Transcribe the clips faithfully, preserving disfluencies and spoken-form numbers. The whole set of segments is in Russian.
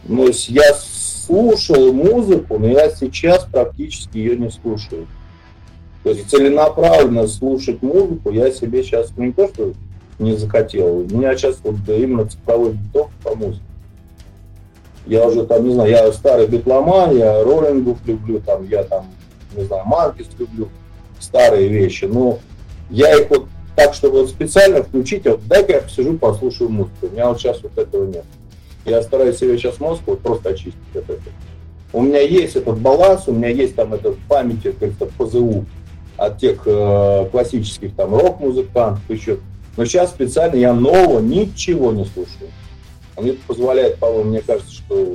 Ну, я слушал музыку, но я сейчас практически ее не слушаю. То есть целенаправленно слушать музыку я себе сейчас не то, что не захотел. У меня сейчас вот именно цифровой биток по музыке. Я уже там, не знаю, я старый битломан, я роллингов люблю, там, я там, не знаю, Манкис люблю, старые вещи. Но я их вот так, чтобы вот специально включить, вот дай-ка я посижу, послушаю музыку. У меня вот сейчас вот этого нет. Я стараюсь себе сейчас мозг вот просто очистить от этого. У меня есть этот баланс, у меня есть там это в памяти, как-то ПЗУ от тех э, классических там рок-музыкантов еще. Но сейчас специально я нового ничего не слушаю. А мне это позволяет, по-моему, мне кажется, что...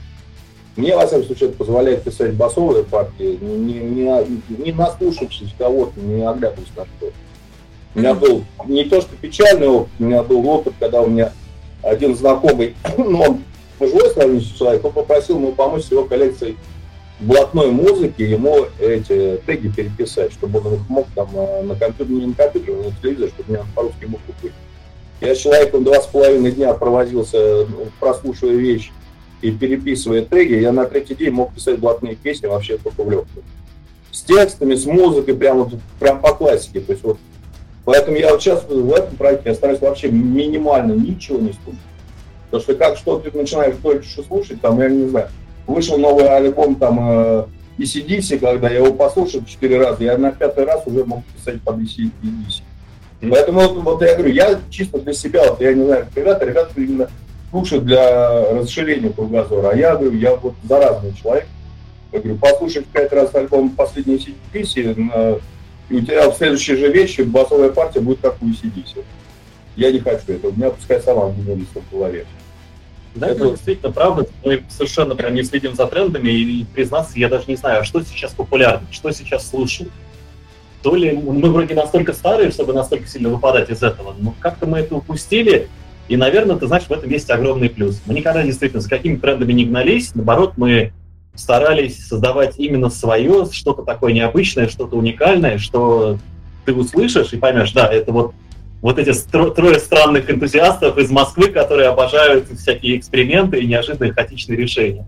Мне, во всяком случае, это позволяет писать басовые партии, не, не, не наслушавшись кого-то, не оглядываясь на что. У меня был не то, что печальный опыт, у меня был опыт, когда у меня один знакомый, ну, он пожилой сравнительный человек, он попросил ему помочь с его коллекцией блатной музыки, ему эти теги переписать, чтобы он их мог там на компьютере, не на компьютере, а на телевизоре, чтобы у меня по-русски буквы были. Я с человеком два с половиной дня провозился, прослушивая вещи и переписывая теги, я на третий день мог писать блатные песни вообще только в легкую. С текстами, с музыкой, прям, вот, прям по классике. То есть вот, поэтому я вот сейчас в этом проекте я стараюсь вообще минимально ничего не слушать. Потому что как что ты начинаешь только что слушать, там, я не знаю, вышел новый альбом там э, и си ди си, когда я его послушал четыре раза, я на пятый раз уже мог писать под и си ди си. Поэтому вот, вот я говорю, я чисто для себя, вот я не знаю, ребята, ребята именно слушают для расширения кругозора, а я говорю, я вот заразный человек. Я говорю, послушай в пять раз альбом последней си ди си, э, и у тебя в следующей же вечер басовая партия будет как у си ди си. Я не хочу этого, у меня пускай сама генерится в голове. Да, это действительно правда. Мы совершенно прям не следим за трендами, и, признаться, я даже не знаю, а что сейчас популярно, что сейчас слушают. То ли мы вроде настолько старые, чтобы настолько сильно выпадать из этого, но как-то мы это упустили, и, наверное, ты знаешь, в этом есть огромный плюс. Мы никогда действительно за какими трендами не гнались, наоборот, мы старались создавать именно свое, что-то такое необычное, что-то уникальное, что ты услышишь и поймешь, да, это вот Вот эти стро- трое странных энтузиастов из Москвы, которые обожают всякие эксперименты и неожиданные хаотичные решения.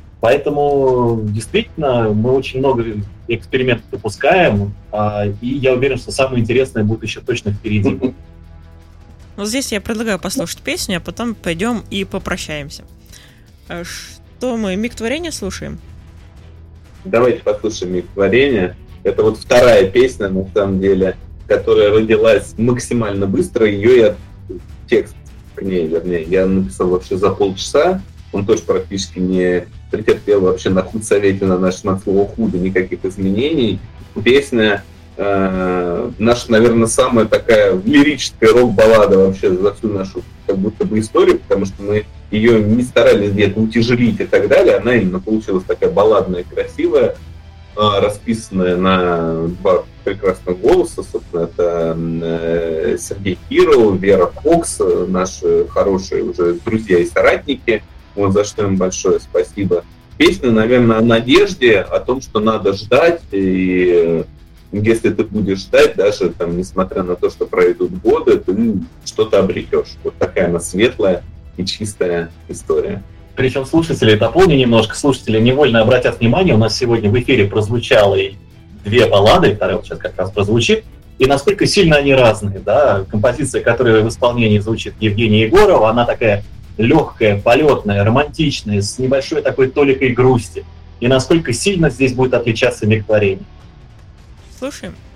Поэтому действительно мы очень много экспериментов допускаем, а, и я уверен, что самое интересное будет еще точно впереди. Вот здесь я предлагаю послушать песню, а потом пойдем и попрощаемся. Что мы, «Миг творения» слушаем? Давайте послушаем «Миг творения». Это вот вторая песня, на самом деле, которая родилась максимально быстро. Ее я, текст к ней, вернее, я написал вообще за полчаса. Он тоже практически не претерпел вообще на худсовете, на нашем от слова худо никаких изменений. Песня э, наша, наверное, самая такая лирическая рок-баллада вообще за всю нашу как будто бы историю, потому что мы ее не старались где-то утяжелить и так далее. Она именно получилась такая балладная, красивая, э, расписанная на два прекрасных голоса. Собственно, это э, Сергей Киров, Вера Фокс, наши хорошие уже друзья и соратники. Вот за что им большое спасибо. Песня, наверное, о надежде, о том, что надо ждать, и если ты будешь ждать, даже там, несмотря на то, что пройдут годы, ты что-то обретешь. Вот такая она светлая и чистая история. Причем слушатели, дополню немножко, слушатели невольно обратят внимание, у нас сегодня в эфире прозвучало и две баллады, вторая вот сейчас как раз прозвучит, и насколько сильно они разные, да. Композиция, которая в исполнении звучит Евгения Егорова, она такая легкая, полетная, романтичная, с небольшой такой толикой грусти. И насколько сильно здесь будет отличаться «Миг творения». Слушаем.